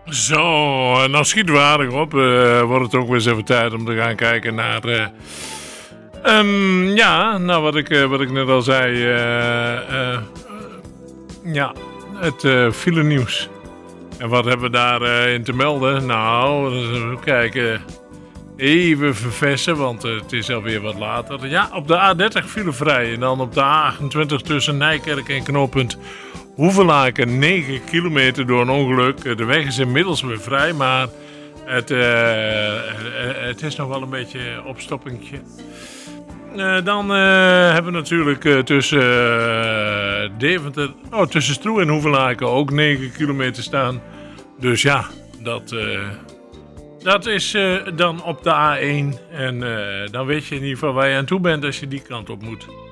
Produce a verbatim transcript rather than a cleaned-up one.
Zo, nou schieten we aardig op. Uh, wordt het ook weer eens even tijd om te gaan kijken naar... Uh, um, ja, nou wat ik, uh, wat ik net al zei. Uh, uh, ja, het uh, file nieuws. En wat hebben we daarin uh, in te melden? Nou, even kijken. Even verversen, want uh, het is alweer wat later. Ja, op de A dertig filevrij. En dan op de A achtentwintig tussen Nijkerk en knooppunt Hoevelaken. negen kilometer door een ongeluk. De weg is inmiddels weer vrij, maar het, uh, het is nog wel een beetje opstoppingje. Uh, dan uh, hebben we natuurlijk uh, tussen uh, Deventer, oh, tussen Stroe en Hoevelaken ook negen kilometer staan. Dus ja, dat... Uh, Dat is uh, dan op de A één. En uh, dan weet je in ieder geval waar je aan toe bent als je die kant op moet.